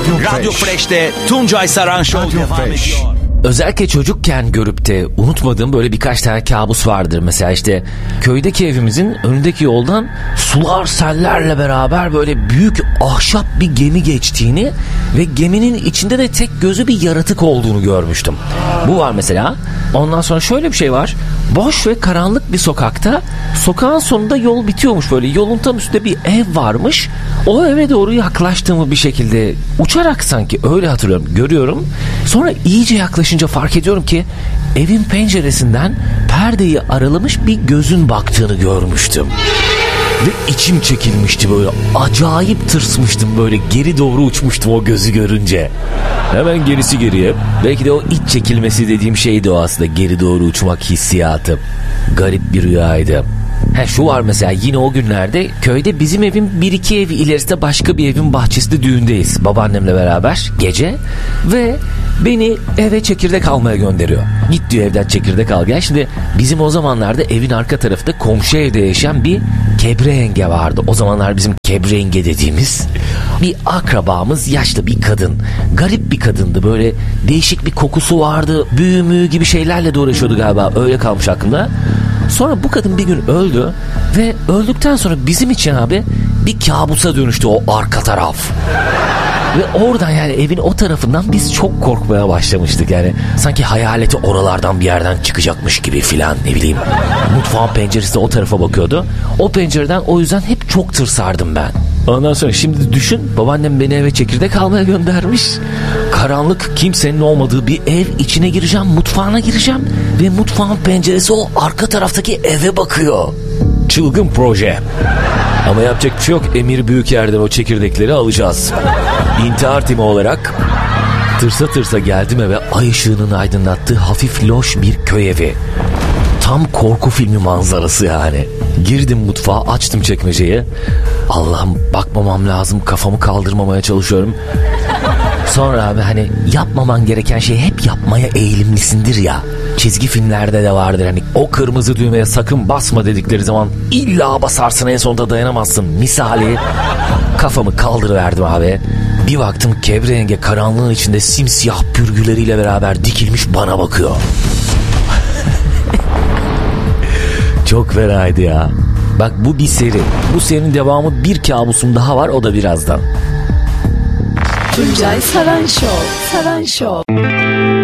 Radyo Fresh'te Tuncay Saran Show devam ediyor. Özellikle çocukken görüp de unutmadığım böyle birkaç tane kabus vardır. Mesela işte köydeki evimizin önündeki yoldan sular sellerle beraber böyle büyük ahşap bir gemi geçtiğini ve geminin içinde de tek gözü bir yaratık olduğunu görmüştüm. Bu var mesela. Ondan sonra şöyle bir şey var. Boş ve karanlık bir sokakta, sokağın sonunda yol bitiyormuş böyle. Yolun tam üstünde bir ev varmış. O eve doğru yaklaştığımı bir şekilde uçarak sanki öyle hatırlıyorum, görüyorum. Sonra iyice yaklaşınca fark ediyorum ki evin penceresinden perdeyi aralamış bir gözün baktığını görmüştüm. Ve içim çekilmişti böyle. Acayip tırsmıştım böyle. Geri doğru uçmuştum o gözü görünce. Hemen gerisi geriye. Belki de o iç çekilmesi dediğim şeydi o aslında. Geri doğru uçmak hissiyatı. Garip bir rüyaydı. Şu var mesela, yine o günlerde köyde bizim evin 1-2 ev ilerisinde başka bir evin bahçesinde düğündeyiz. Babaannemle beraber gece ve beni eve çekirdek almaya gönderiyor. Git diyor, evden çekirdek al gel. Şimdi bizim o zamanlarda evin arka tarafında komşu evde yaşayan bir Kebre yenge vardı. O zamanlar bizim Kebre yenge dediğimiz bir akrabamız, yaşlı bir kadın. Garip bir kadındı, böyle değişik bir kokusu vardı. Büyü gibi şeylerle de uğraşıyordu galiba, öyle kalmış aklımda. Sonra bu kadın bir gün öldü ve öldükten sonra bizim için abi bir kabusa dönüştü o arka taraf. Ve oradan, yani evin o tarafından biz çok korkmaya başlamıştık. Yani sanki hayaleti oralardan bir yerden çıkacakmış gibi filan, ne bileyim. Mutfağın penceresi de o tarafa bakıyordu. O pencereden o yüzden hep çok tırsardım ben. Ondan sonra şimdi düşün, babaannem beni eve çekirdek almaya göndermiş. Karanlık, kimsenin olmadığı bir ev, içine gireceğim, mutfağına gireceğim. Ve mutfağın penceresi o arka taraftaki eve bakıyor. Çılgın proje. Ama yapacak bir şey yok. Emir Büyüker'den o çekirdekleri alacağız. İntihar timi olarak tırsa tırsa geldim eve. Ay ışığının aydınlattığı hafif loş bir köy evi. Tam korku filmi manzarası yani. Girdim mutfağa, açtım çekmeceyi. Allah'ım, bakmamam lazım, kafamı kaldırmamaya çalışıyorum. Sonra abi hani yapmaman gereken şeyi hep yapmaya eğilimlisindir ya. Çizgi filmlerde de vardır hani, o kırmızı düğmeye sakın basma dedikleri zaman illa basarsın, en sonunda dayanamazsın misali. Kafamı kaldırıverdim abi. Bir baktım Kebre yenge karanlığın içinde simsiyah pürgüleriyle beraber dikilmiş bana bakıyor. Çok fenaydı ya. Bak, bu bir seri. Bu serinin devamı, bir kabusum daha var, o da birazdan. Tuncay Saran Show.